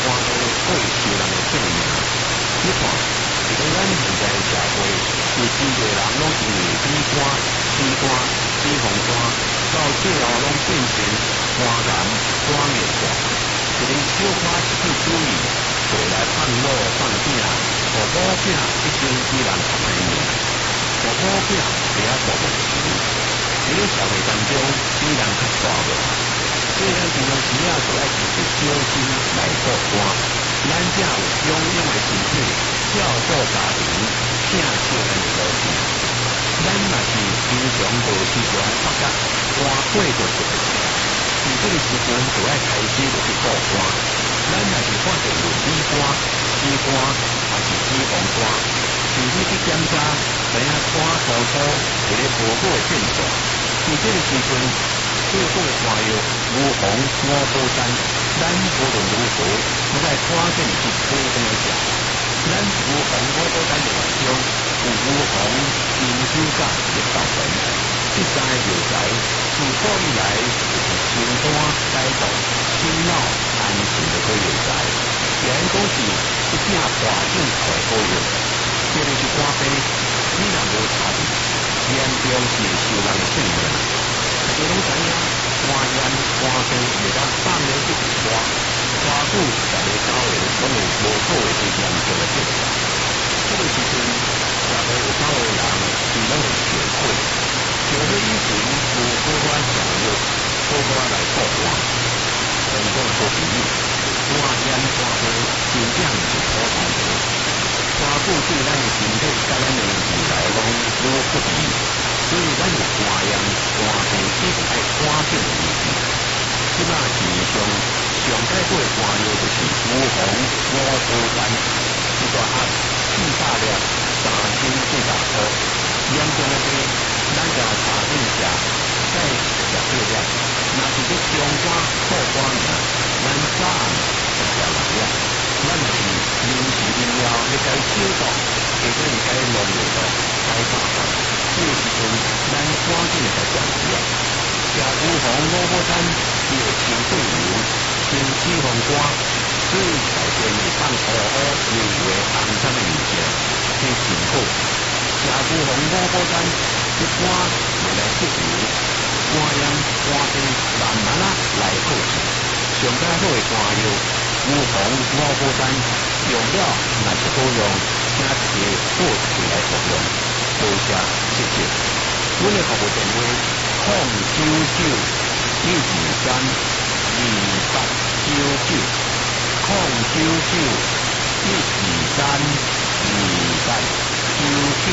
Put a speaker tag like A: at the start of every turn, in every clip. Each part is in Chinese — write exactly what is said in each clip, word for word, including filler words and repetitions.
A: 欢乐可以受人的性命。你看，伫咧咱现在的社会，有真侪人拢因为悲观、悲观、悲风观，到最后拢变成肝癌、肝硬化。一个小可集体主义，回来放老放囝，互某囝一生只人十个命，互某囝袂晓顾问题。伫咧社会当中，比人较大个，所以咱平常时啊，就爱自己小心来过关。咱才有勇勇的身体，照顾家庭，疼惜咱的老师。咱若是平常无时常发觉肝过着一个事，伫这个时阵就爱开始就去过关。咱若是发现有乙肝、C肝还是脂肪肝，就去去检查，知影肝初初一个无好的症状。伫这个时阵，最好的花药牛黄、五宝山，咱无论如何，都爱赶紧去补充一下。咱牛黄、五宝山的内中有牛黄、金酒甲的成分，这三个药材自古以来就是心肝、解毒、心脑、安神的好药材，虽然讲是一正大正头的好药，这个是肝病，你若无查理，严重是会受人的性命。大家拢知影，肝炎、肝病袂当放了一直拖，拖久十个九个拢有无好的最严重的结果。这个时阵，十个有九个人伊拢会后悔，后悔以前有好我食药，好我来过关。人讲的好朋友，肝炎、肝病真正是普通病，拖久对咱的身体、甲咱的未来拢无不利。所以，咱有肝炎、肝病，一直爱赶紧医治。即摆市面上上解好的肝药就是牛黄、五宝山，一大盒四百粒，三千四百块。严重的病，咱就查证下，再食几粒。若是你中肝、副肝呢，咱早暗就食六粒。咱若是临时临了，要该手术，或者是该弄药毒、该打针。这个时阵，咱赶紧来食药。食牛黄、五宝山，伊会清肺油、清脂肪肝，所以才建议放乌乌、油油的红色的物件，这真好。食牛黄、五宝山，这肝袂来吸油，肝炎、肝病慢慢啊来好治。上解好的肝药，牛黄、五宝山，用了若是好用，请一个好处来服用。多谢谢谢。阮的服务电话：零九九一二三二八九九，零九九一二三二八九九。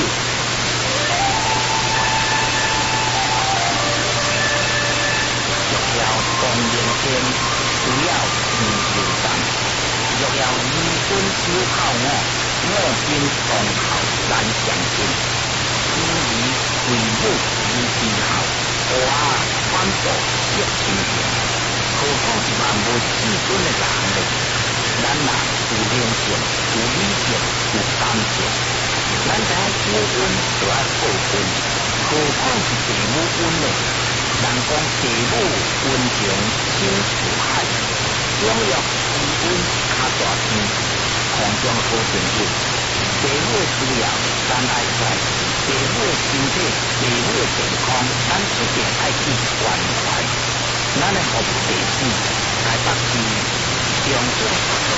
A: 药药供应链主要二六站，药药医生小口我，我边讲口难相信。医医为母医治后，哇，反复接亲情，何况是万无至尊的人呢？咱人有灵性，有理性，有感性，咱知影子温就要报恩，何况是父母温呢？人讲父母温情深似海，中药低温较大天，空中好朋友。父母的需要咱爱知，父母的身体、父母的健康，咱一定爱去关怀。咱的服务地址台北市中正